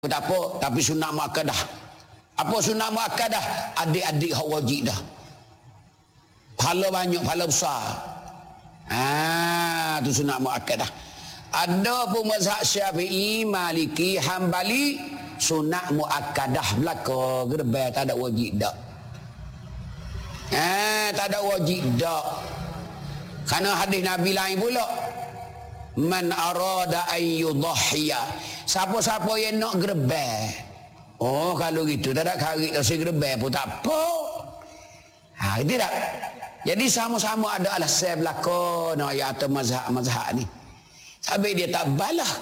tak apa, tapi sunat muakkadah. Apa sunat muakkadah? Adik-adik hak wajib dah. Pahala banyak, pahala besar. Tu sunat muakkadah. Ada pun mazhab Syafi'i, Maliki, Hambali, sunat muakkadah belaka gerbang, tak ada wajib dak. Tak ada wajib dak. Karena hadis Nabi lain pula. Man arada an yudhhiya. Siapa-siapa yang nak gerbang. Oh, kalau gitu tak ada karik dosa gerbang pun tak apa. Itu tak. Jadi sama-sama ada alasan belaka nak ayat atau mazhab ni. Sampai dia tak balah.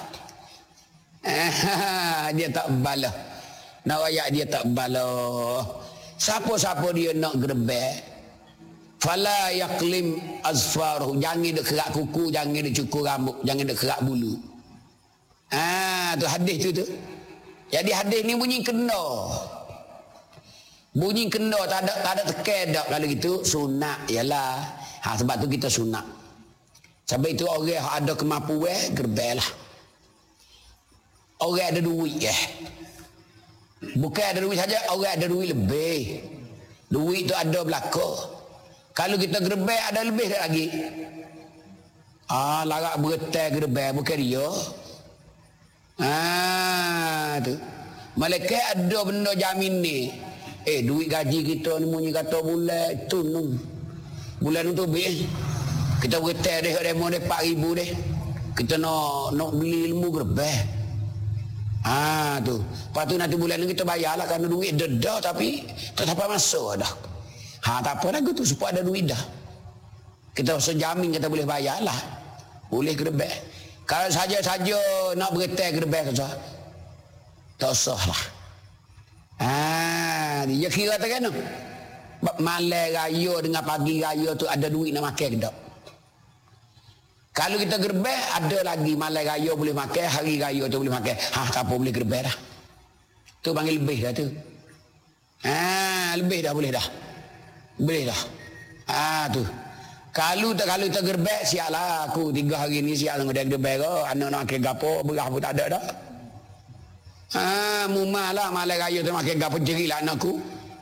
Dia tak balah. Nak ayat dia tak balah. Siapa-siapa dia nak gerbang, fala yaqlim azfaruh, jangan dia kerak kuku, jangan dia cukur rambut, jangan dia kerak bulu. Tu hadis tu. Jadi hadis ni bunyi kena. Bunyi kena, tak ada tekan dak. Kalau gitu sunat ialah. Sebab tu kita sunat. Sebab itu orang yang ada kemampuan gerbang lah. Orang ada duit bukan ada duit saja, orang ada duit lebih. Duit tu ada belaka. Kalau kita gerbang ada lebih lagi. Larak beretai gerbang bukan dia. Tu. Malaikat ada benda jamin ni. Duit gaji kita ni munyi kata bulan tu nung. Bulan tu lebih. Kita beretai dia demo dia 4,000 dia. Kita nak beli ilmu gerbang. Tu. Lepas tu nanti bulan ni kita bayarlah kerana duit dah tapi tak dapat masuk dah. Tak apa lagu tu supaya ada duit dah. Kita rasa jamin kita boleh bayarlah. Boleh gerbang. Kalau saja-saja nak beretai gerbang saja, tak usah lah. Dia kira tak kan? Malam raya dengan pagi raya tu ada duit nak makan ke tak? Kalau kita gerbang ada lagi malam raya boleh makan, hari raya tu boleh makan. Tak apa boleh gerbang dah. Tu panggil lebih dah tu. Lebih dah boleh dah. Boleh dah. Tu. Kalau kita gerbang siaplah aku 3 hari ni siap dengan dia gerbang ke. Anak nak makan gapo, berah pun tak ada dah. Mumah lah malam raya tu makan gapo jerilah anakku.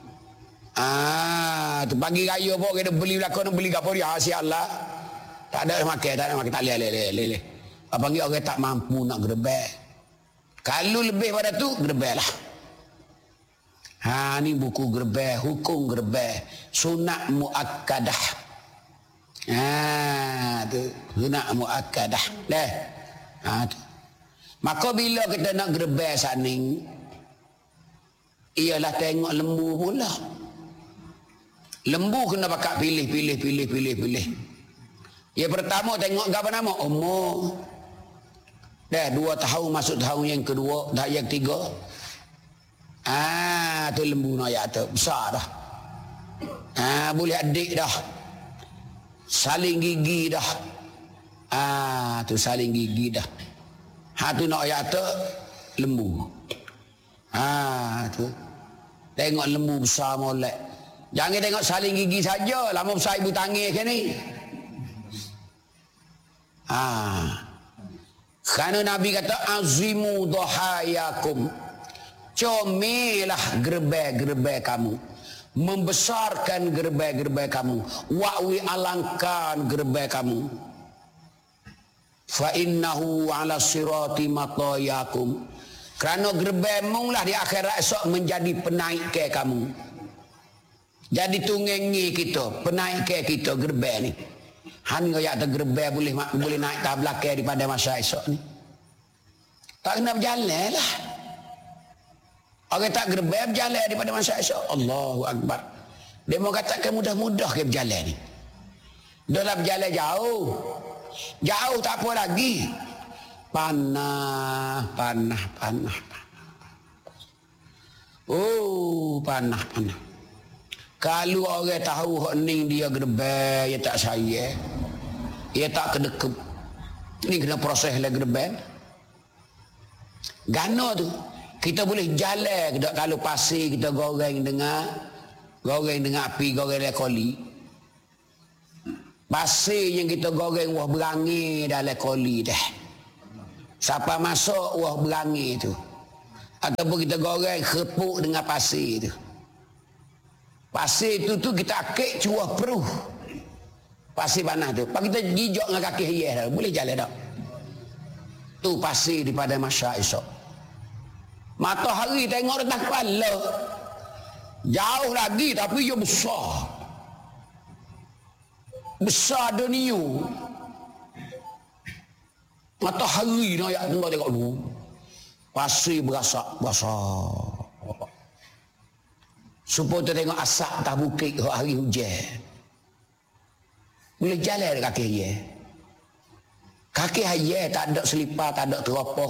Tu pagi raya pun kita beli belakang nak beli gapo dia siaplah. Tak ada makan, tak leh. Panggil orang tak mampu nak gerbang. Kalau lebih pada tu, gerbang lah. Ni buku gerbang, hukum gerbang, sunat muakkadah. Tu sunat muakkadah. Tu. Maka bila kita nak gerbang saning, ialah tengok lembu pula. Lembu kena pakai pilih. Yang pertama tengok apa nama? Umur. 2 tahun masuk tahun yang kedua, dah yang 3. Tu lembu nak tu besar dah. Boleh adik dah. Saling gigi dah. Tu saling gigi dah. Tu nak tu lembu. Tu. Tengok lembu besar molek. Jangan tengok saling gigi saja, lama besar ibu tangis ke ni. Kerana Nabi kata azimu dhahayakum, comelah gerbang-gerbang kamu, membesarkan gerbang-gerbang kamu, wa'wi alangkan gerbang kamu, fa innahu ala sirati matayakum, kerana gerbangmu lah di akhirat esok menjadi penaik ke kamu, jadi tunggangi kita, penaik ke kita gerbang ni. Hanya yang tergerbang boleh naik ke belakang daripada masa esok ni. Tak kena berjalan lah. Orang tak gerbang berjalan daripada masa esok. Allahu Akbar. Dia mau katakan mudah-mudah ke berjalan ni. Dah lah berjalan jauh. Jauh tak apa lagi. Panah. Panah. Kalau orang tahu hak ning dia gerbang, dia tak sayang. Dia tak kedekep. Ni kena proses lah gerbang. Gana tu. Kita boleh jalan ke kalau pasir kita goreng dengan api, goreng lekoli. Pasir yang kita goreng wah berangi dah lekoli dah. Siapa masuk wah berangi tu. Ataupun kita goreng kerupuk dengan pasir tu. Pasir tu kita akik cuah peruh. Pasir panas tu. Pak kita gijok dengan kaki hias dah. Boleh jalan tak? Tu pasir di pada masyarakat esok. Matahari tengok atas kepala. Jauh lagi tapi dia besar. Besar dunia. Matahari nak tengok dulu. Pasir berasak besar. Supaya kita tengok asap atas bukit hari hujan. Boleh jalan kaki dia. Kaki dia tak ada selipar, tak ada teropoh.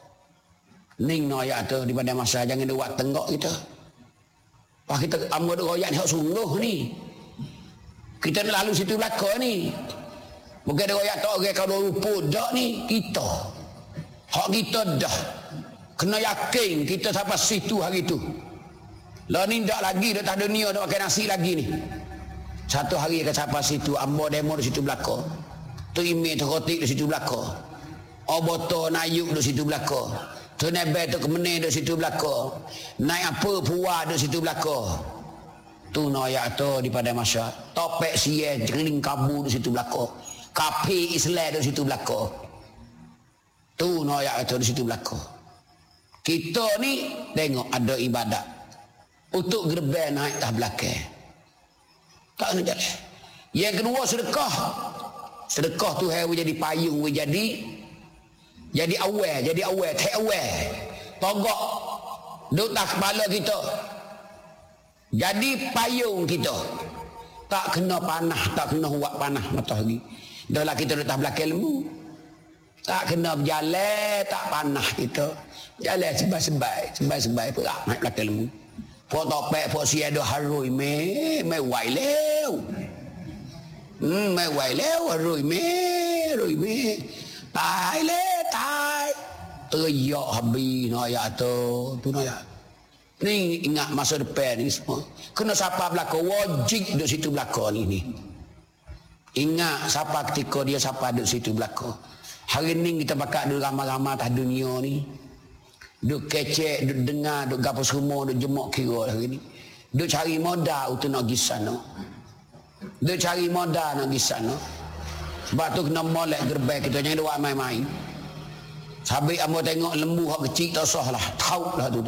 Ning no ayat tu di pada masa jangan dia buat tenggok kita. Pak kita ambil royak ni hak sungguh ni. Kita nak lalu situ belakang ni. Bukan ada royak tak orang kalau rupa dak ni kita. Hak kita dah. Kena yakin kita sampai situ hari tu. Lah ni tak lagi dah tak dunia dah makan nasi lagi ni. Satu hari akan sampai situ ambo demo di situ belakang. Tu imi tu kotik di situ belakang. Oboto nayuk di situ belakang. Tu nebe tu kemene di situ belakang. Naik apa puah di situ belakang. Tu noyak tu di pada masa. Topek siye jeling kabu di situ belakang. Kapi Islam di situ belakang. Tu noyak tu di situ belakang. Kita ni tengok ada ibadat. Untuk gerbang naik tak belakang. Tak kena jalan. Yang kedua sedekah. Sedekah tu hai jadi payung, jadi awal, tak awal. Togok duduk tak kepala kita. Jadi payung kita. Tak kena panah, tak kena huak panah matahari. Dahlah kita duduk tak belakang lembu. Tak kena berjalan, tak panah kita. Jalan sebai-sebai perak naik belakang lembu. Pok topek, pok si ada harui me wai leo. Me wai leo harui me. Tai le tai. Teriak habis noyak tu noyak. Ni ingat masa depan ni semua. Kena siapa belakang wajib duduk situ belakang ni. Ingat siapa ketika dia siapa duduk situ belakang. Hari ni kita bakal duduk ramai-ramai atas dunia ni. Duk kecek, duk dengar, duk gapo semua, duk jemok kira hari ni. Duk cari modal untuk nak pergi sana. Duk cari modal nak pergi sana. Sebab tu kena molek gerbang kita, jangan buat main-main. Sabik ambo tengok lembu hak kecil tak sah lah, taut lah tu.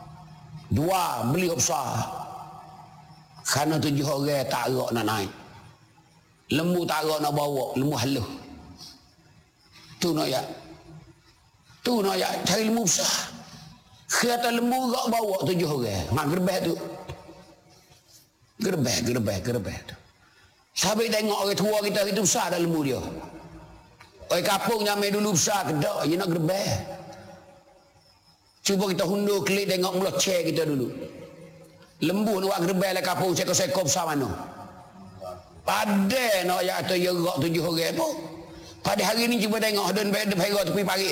Dua beli besar. Kerana 7 orang tak gerak nak naik. Lembu tak gerak nak bawa, lembu halus. Tu nak ya, cari lembu besar. Kata lembu gerak bawa 7 orang. Mak gerbang tu. Gerbang tu. Sabik tengok orang tua kita itu besar dah lembu dia. Orang kampung nyamai dulu besar ke tak, dia nak gerbang. Cuba kita hundur klik tengok mula cek kita dulu. Lembu nak buat gerbang lah kampung, seko-seko besar mana. Pada nak ya atau dia gerak 7 orang pun. Pada hari ni cuba tengok ada berhera tepi pagi.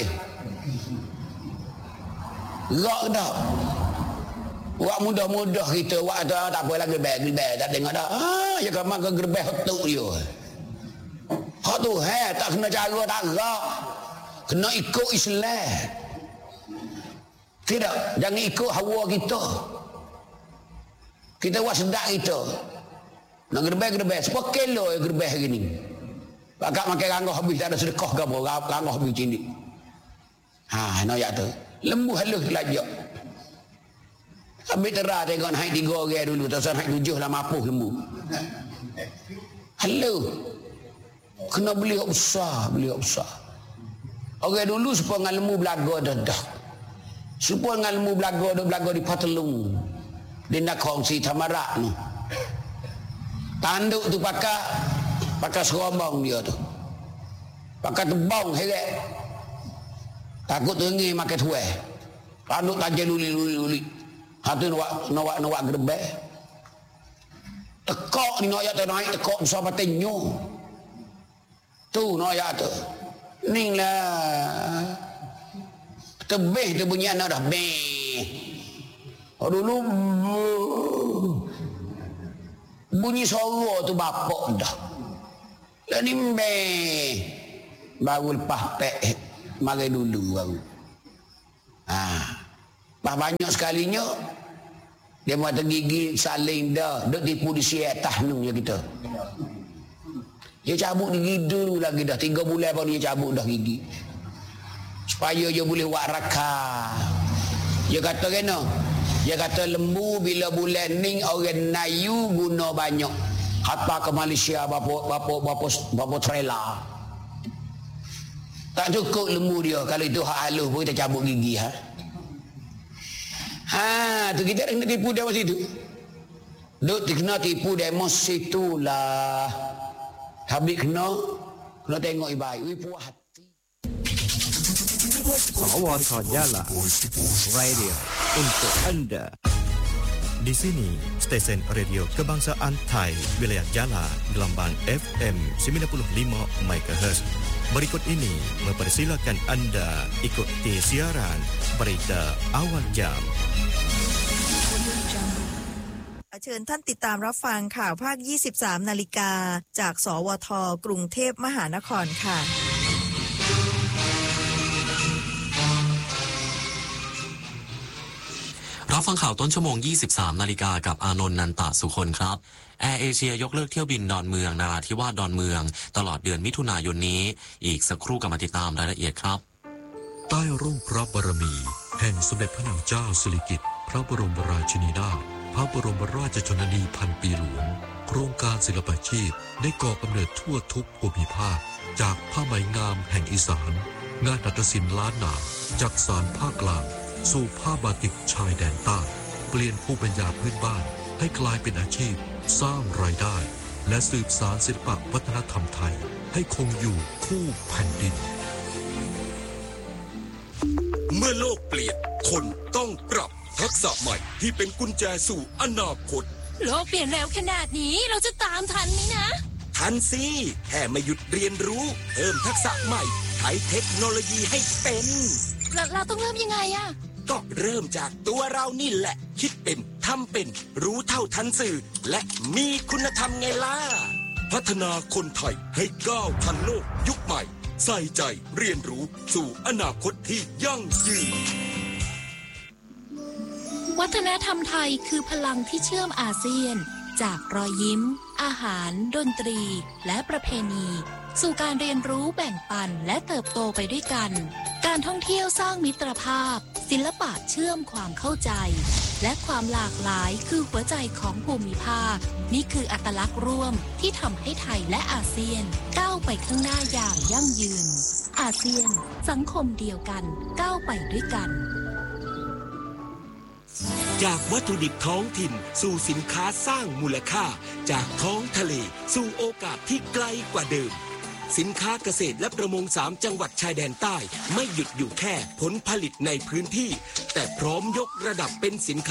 Gerak ke tak? Wak mudah-mudah kita, wak tak apa lagi gerbang, tak tengok dah. Ya kan mak gerbang hotuk dia. Hak tu tak kena cara tak gerak. Kena ikut Islam. Tidak, jangan ikut hawa kita. Kita buat sedap kita. Nak gerbang. Sepuluh kilo gerbang hari ni. Bakal makan ranggah habis tak ada sedekah ke apa. Ranggah habis cindik. Nak ya tu. Lembu halus lajak. Habis terah tengok naik 3 orang dulu. Tak usah naik 7 lah mapuh lembu. Halus. Kena beli hak besar. Orang dulu supaya dengan lembu belaga dah. Supaya dengan lembu belaga di Patelung. Dia nak kongsi tamarak ni. Tanduk tu pakai serobong dia tu. Pakai tebang heret. Takut tengi makan tuai. Tanduk tajam luli. Hatu nak gerbang. Tekok ni nak naik tekok besar patenyo. Tu nak tu. Ning lah. Tebih tu bunyi anak dah beh. Dulu bunyi suara tu bapak dah. Lah ni beh. Baru lepas pek mari dulu baru. Pas banyak sekalinya dia mata gigi saling dah duk tipu di siap tahnung je kita. Dia cabut gigi dulu lagi dah 3 bulan baru dia cabut dah gigi. Supaya dia boleh buat raka. Dia kata kena. Dia kata lembu bila bulan ni orang Nayu guna banyak. Hatta ke Malaysia bapa trailer. Tak cukup lembu dia. Kalau itu hak halus pun kita cabut gigi. Tu kita kena tipu dia masa itu. Duk kena tipu dia masa itulah. Habis kena tengok baik. Puas hati. Sawat Jala Radio untuk Anda. Di sini stesen radio kebangsaan Thai wilayah Jala gelombang FM 95 MHz. Berikut ini mempersilakan Anda ikuti siaran berita awal jam. เชิญท่านติดตามรับฟังข่าวภาค 23 นาฬิกาจากสวทกรุงเทพมหานครค่ะรับฟังข่าวต้นชั่วโมง 23 นาฬิกากับอานนท์นันตะสุคนครับแอร์เอเชียยกเลิกเที่ยวบินดอนเมืองนราธิวาสดอนเมืองตลอดเดือนมิถุนายนนี้อีกสักครู่กลับมาติดตามรายละเอียดครับใต้ร่มพระบารมีแห่งสมเด็จพระนางเจ้าสิริกิติ์พระบรมราชินีนาถพระบรมราชชนนีพันปีหลวงโครงการศิลปาชีพได้ก่อกำเนิดทั่วทุกภูมิภาคจากผ้าไหมงามแห่งอีสานงานหัตถศิลป์ล้านนาจากสานภาคกลางสู่ผ้าบาติกชายแดนใต้เปลี่ยนภูมิปัญญาพื้นบ้านให้กลายเป็นอาชีพสร้างรายได้และสืบสานศิลปวัฒนธรรมไทยให้คงอยู่คู่แผ่นดินเมื่อโลกเปลี่ยนคนต้องปรับทักษะใหม่ที่เป็นกุญแจสู่อนาคตโลกเปลี่ยนเร็วขนาดนี้เราจะตามทันไหมนะทันสิแค่ไม่หยุดเรียนรู้เพิ่มทักษะใหม่ใช้เทคโนโลยีให้เป็นเราต้องเริ่มยังไงอะก็เริ่มจากตัวเรานี่แหละคิดเป็นทำเป็นรู้เท่าทันสื่อและมีคุณธรรมไงล่ะพัฒนาคนไทยให้ก้าวทันโลกยุคใหม่ใส่ใจเรียนรู้สู่อนาคตที่ยั่งยืนวัฒนธรรมไทยคือพลังที่เชื่อมอาเซียนจากรอยยิ้มอาหารดนตรีและประเพณีสู่การเรียนรู้แบ่งปันและเติบโตไปด้วยกันการท่องเที่ยวสร้างมิตรภาพศิลปะเชื่อมความเข้าใจและความหลากหลายคือหัวใจของภูมิภาคนี่คืออัตลักษณ์ร่วมที่ทำให้ไทยและอาเซียนก้าวไปข้างหน้าอย่างยั่งยืนอาเซียนสังคมเดียวกันก้าวไปด้วยกันจากวัตถุดิบท้องถิ่นสู่สินค้าสร้างมูลค่าจากท้องทะเลสู่โอกาสที่ไกลกว่าเดิมสินค้าเกษตรและประมง3จังหวัดชายแดนใต้ไม่หยุดอยู่แค่ผลผลิตในพื้นที่แต่พร้อมยกระดับเป็นสินค้า